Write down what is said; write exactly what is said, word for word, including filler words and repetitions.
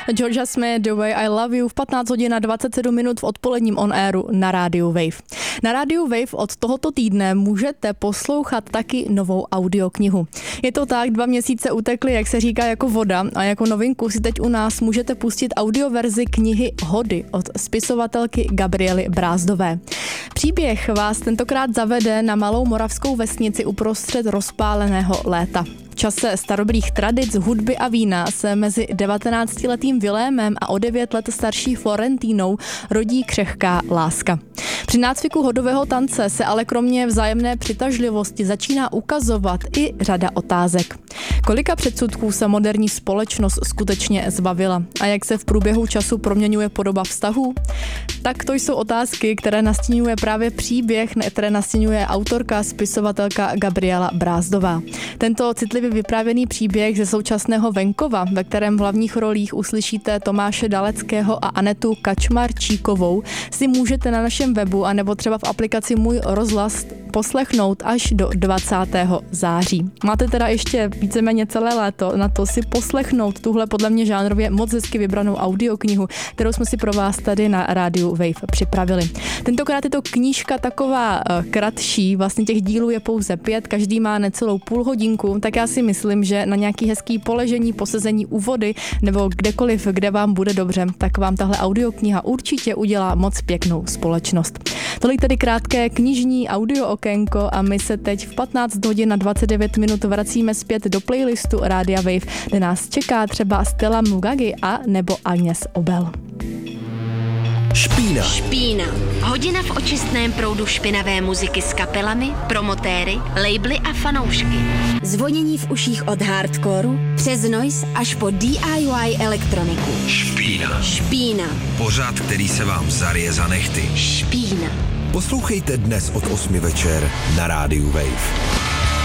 Georgia Smith, The Way I Love You v patnáct hodin a dvacet sedm minut v odpoledním on airu na rádiu Wave. Na rádiu Wave od tohoto týdne můžete poslouchat taky novou audioknihu. Je to tak, dva měsíce utekly, jak se říká, jako voda, a jako novinku si teď u nás můžete pustit audioverzi knihy Hody od spisovatelky Gabriely Brázdové. Příběh vás tentokrát zavede na malou moravskou vesnici uprostřed rozpáleného léta. V čase starobilých tradic, hudby a vína se mezi devatenáctiletým Vilémem a o devět let starší Florentínou rodí křehká láska. Při nácviku hodového tance se ale kromě vzájemné přitažlivosti začíná ukazovat i řada otázek. Kolika předsudků se moderní společnost skutečně zbavila a jak se v průběhu času proměňuje podoba vztahů? Tak to jsou otázky, které nastínuje právě příběh, které nastínuje autorka, spisovatelka Gabriela Brázdová. Tento citlivě vyprávěný příběh ze současného venkova, ve kterém v hlavních rolích uslyšíte Tomáše Daleckého a Anetu Kačmarčíkovou, si můžete na našem webu a nebo třeba v aplikaci Můj rozhlas poslechnout až do dvacátého září. Máte teda ještě víceméně celé léto na to si poslechnout tuhle podle mě žánrově moc hezky vybranou audioknihu, kterou jsme si pro vás tady na rádiu Wave připravili. Tentokrát je to knížka taková uh, kratší, vlastně těch dílů je pouze pět, každý má necelou půl hodinku, tak já si myslím, že na nějaký hezký poležení, posezení u vody nebo kdekoliv, kde vám bude dobře, tak vám tahle audiokniha určitě udělá moc pěknou společnost. Tolik tedy krátké knižní audio okénko a my se teď v patnáct hodin a dvacet devět minut vracíme zpět do playlistu Rádia Wave, kde nás čeká třeba Stella Mugagi a nebo Agnes Obel. Špína. Špína. Hodina v očistném proudu špinavé muziky s kapelami, promotéry, labely a fanoušky. Zvonění v uších od hardcoreu přes noise až po D I Y elektroniku. Špína. Špína. Pořad, který se vám zarije za nehty. Špína. Poslouchejte dnes od osmi večer na rádiu Wave.